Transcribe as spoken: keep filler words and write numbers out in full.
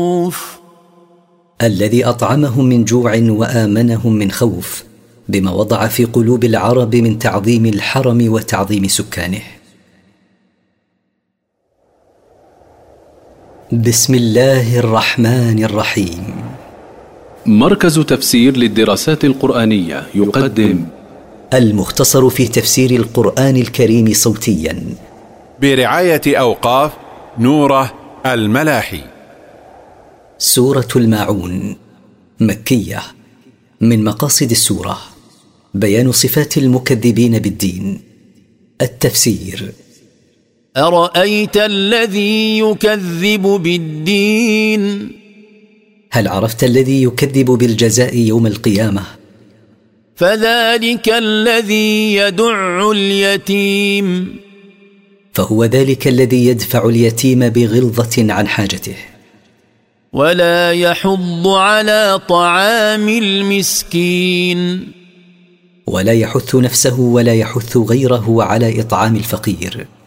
الذي أطعمهم من جوع وآمنهم من خوف، بما وضع في قلوب العرب من تعظيم الحرم وتعظيم سكانه. بسم الله الرحمن الرحيم. مركز تفسير للدراسات القرآنية يقدم المختصر في تفسير القرآن الكريم صوتيا برعاية أوقاف نوره الملاحي. سورة الماعون، مكية. من مقاصد السورة بيان صفات المكذبين بالدين. التفسير: أرأيت الذي يكذب بالدين؟ هل عرفت الذي يكذب بالجزاء يوم القيامة؟ فذلك الذي يدع اليتيم، فهو ذلك الذي يدفع اليتيم بغلظة عن حاجته. ولا يحض على طعام المسكين، ولا يحث نفسه ولا يحث غيره على إطعام الفقير.